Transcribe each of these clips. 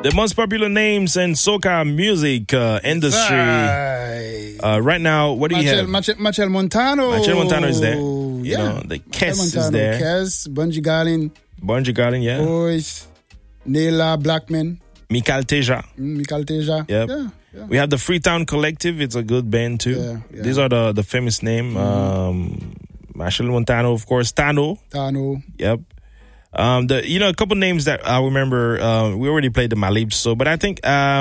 The most popular names in soca music industry right now. What do you have? Machel Montano. Machel Montano is there. You know, the Kes is there. Kes, Bunji Garlin. Bunji Garlin, yeah. Voice, Nayla Blackman. Mikal Teja. Mikal Teja. Yep. Yeah. We have the Freetown Collective. It's a good band too. Yeah. These are the famous name. Machel Montano, of course. Tano. Yep. A couple names that I remember. We already played the Malipso, but I think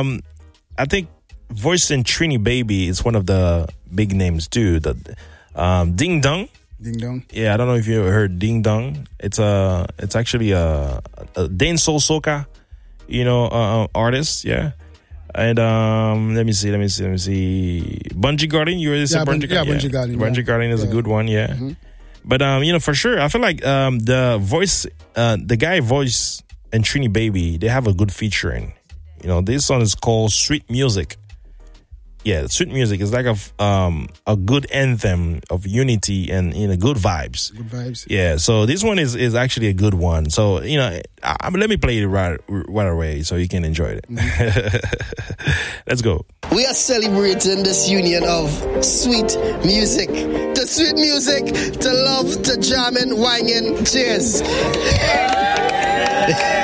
Voice and Trini Baby is one of the big names too. The Ding Dong. Ding Dong. Yeah, I don't know if you ever heard Ding Dong. It's actually a Dane Soul Soca, artist. Yeah. And let me see. Bunji Garlin, you already said Bunji Garlin. Bunji Garlin. Bunji Garlin is a good one, yeah. Mm-hmm. But for sure, I feel like the guy Voice and Trini Baby, they have a good featuring. This song is called Sweet Music. Yeah, Sweet Music is like a good anthem of unity and good vibes. Good vibes. Yeah, so this one is actually a good one. So let me play it right away so you can enjoy it. Let's go. We are celebrating this union of sweet music. The sweet music, to love, to jamming, whining. Cheers.